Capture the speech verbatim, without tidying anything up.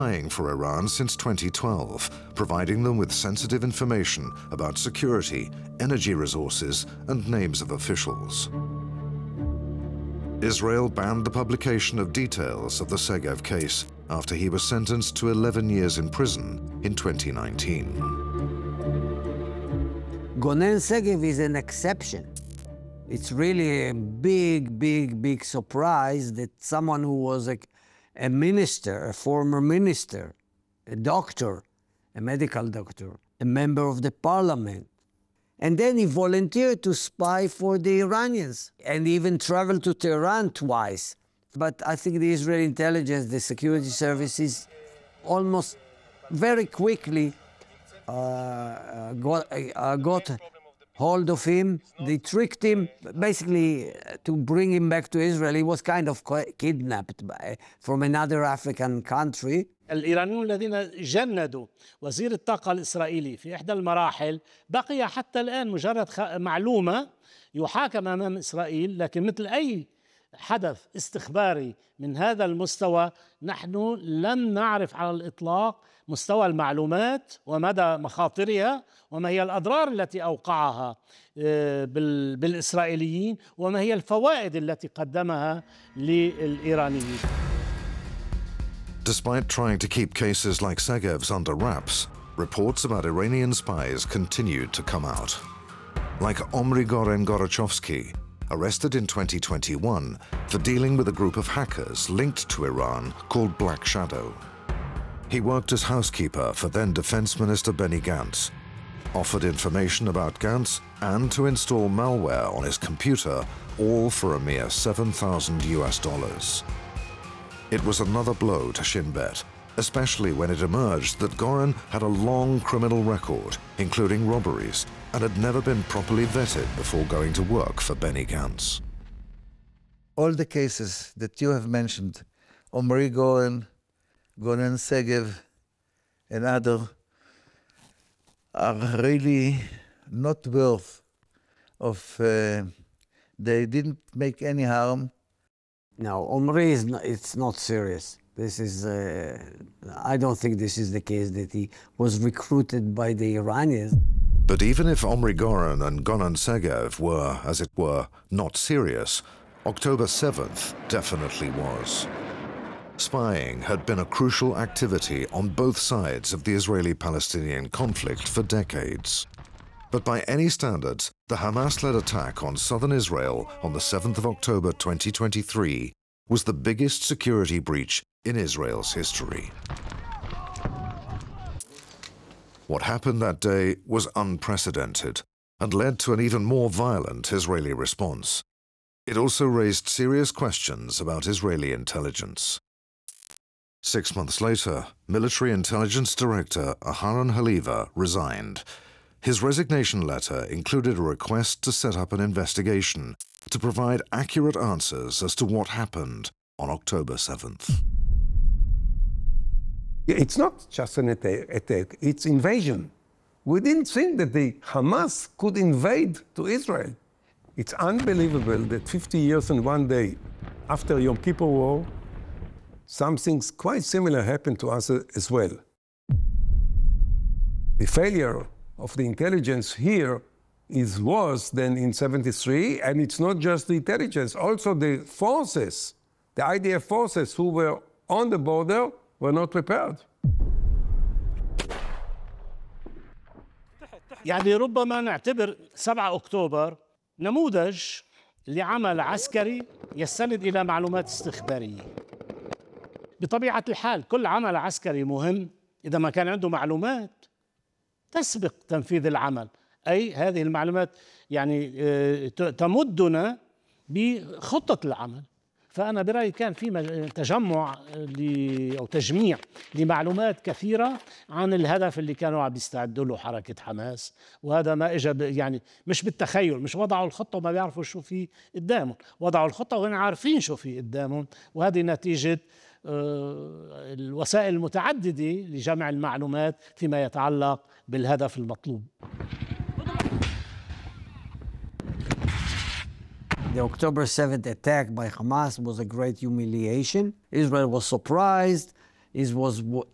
spying for Iran since twenty twelve, providing them with sensitive information about security, energy resources, and names of officials. Israel banned the publication of details of the Segev case after he was sentenced to eleven years in prison in twenty nineteen. Gonen Segev is an exception. It's really a big, big, big surprise that someone who was a, a minister, a former minister, a doctor, a medical doctor, a member of the parliament, and then he volunteered to spy for the Iranians and even traveled to Tehran twice. But I think the Israeli intelligence, the security services, almost very quickly uh, uh, got, uh, got hold of him. They tricked him, basically, uh, to bring him back to Israel. He was kind of kidnapped by, from another African country. الإيرانيون الذين جندوا وزير الطاقة الإسرائيلي في إحدى المراحل بقي حتى الآن مجرد معلومة يحاكم أمام إسرائيل، لكن مثل أي حدث استخباري من هذا المستوى نحن لم نعرف على الإطلاق مستوى المعلومات ومدى مخاطرها وما هي الأضرار التي أوقعها بالإسرائيليين وما هي الفوائد التي قدمها للإيرانيين. Despite trying to keep cases like Segev's under wraps, reports about Iranian spies continued to come out. Like Omri Goren Gorochovsky, arrested in twenty twenty-one for dealing with a group of hackers linked to Iran called Black Shadow. He worked as housekeeper for then Defense Minister Benny Gantz, offered information about Gantz and to install malware on his computer, all for a mere seven thousand US dollars. It was another blow to Shin Bet, especially when it emerged that Goren had a long criminal record, including robberies, and had never been properly vetted before going to work for Benny Gantz. All the cases that you have mentioned, Omri Goren, Gonen Segev, and others, are really not worth of, uh, they didn't make any harm. No, Omri is not, it's not serious. This is, uh, I don't think this is the case that he was recruited by the Iranians. But even if Omri Goren and Gonen Segev were, as it were, not serious, October seventh definitely was. Spying had been a crucial activity on both sides of the Israeli-Palestinian conflict for decades. But by any standards, the Hamas-led attack on southern Israel on the seventh of October twenty twenty-three was the biggest security breach in Israel's history. What happened that day was unprecedented and led to an even more violent Israeli response. It also raised serious questions about Israeli intelligence. Six months later, Military Intelligence Director Aharon Haliva resigned. His resignation letter included a request to set up an investigation to provide accurate answers as to what happened on October seventh. It's not just an attack, it's invasion. We didn't think that the Hamas could invade to Israel. It's unbelievable that fifty years and one day after Yom Kippur War, something quite similar happened to us as well. The failure of the intelligence here is worse than in seventy-three, and it's not just the intelligence, also the forces, the I D F forces who were on the border were not prepared. يعني ربما نعتبر سبعة أكتوبر نموذج لعمل عسكري يستند إلى معلومات استخبارية. بطبيعة الحال كل عمل عسكري مهم إذا ما كان عنده معلومات تسبق تنفيذ العمل، أي هذه المعلومات يعني تمدنا بخطة العمل. فأنا برأيي كان في تجمع أو تجميع لمعلومات كثيرة عن الهدف اللي كانوا عم يستعدوا له حركة حماس، وهذا ما إجا يعني مش بالتخيل، مش وضعوا الخطة وما بيعرفوا شو في قدامهم، وضعوا الخطة وهم عارفين شو في قدامهم، وهذه نتيجة الوسائل المتعددة لجمع المعلومات فيما يتعلق بالهدف المطلوب. The October seventh attack by Hamas was a great humiliation. Israel was surprised. It was